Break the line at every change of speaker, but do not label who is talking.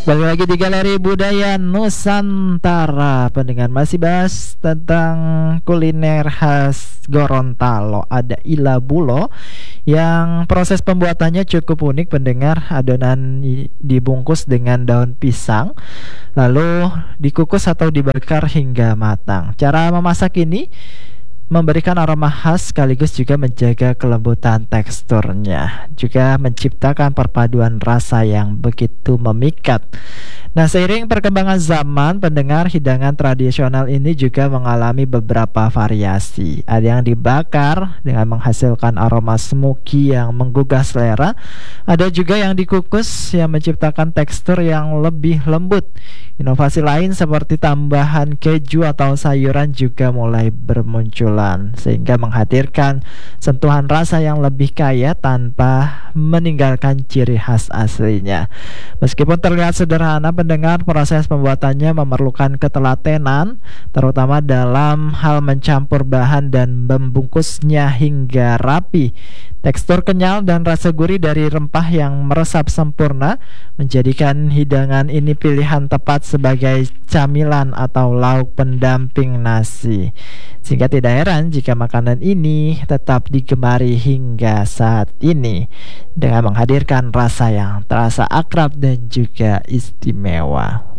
Balik lagi di Galeri Budaya Nusantara. Pendengar masih bahas tentang kuliner khas Gorontalo. Ada ilabulo yang proses pembuatannya cukup unik. Pendengar, adonan dibungkus dengan daun pisang, lalu dikukus atau dibakar hingga matang. Cara memasak ini memberikan aroma khas sekaligus juga menjaga kelembutan teksturnya, juga menciptakan perpaduan rasa yang begitu memikat. Nah, seiring perkembangan zaman, pendengar, hidangan tradisional ini juga mengalami beberapa variasi. Ada yang dibakar dengan menghasilkan aroma smoky yang menggugah selera. Ada juga yang dikukus yang menciptakan tekstur yang lebih lembut. Inovasi lain seperti tambahan keju atau sayuran juga mulai bermunculan, sehingga menghadirkan sentuhan rasa yang lebih kaya tanpa meninggalkan ciri khas aslinya. Meskipun terlihat sederhana, pendengar, proses pembuatannya memerlukan ketelatenan, terutama dalam hal mencampur bahan dan membungkusnya hingga rapi. Tekstur kenyal dan rasa gurih dari rempah yang meresap sempurna menjadikan hidangan ini pilihan tepat sebagai camilan atau lauk pendamping nasi. Sehingga tidak heran jika makanan ini tetap digemari hingga saat ini dengan menghadirkan rasa yang terasa akrab dan juga istimewa.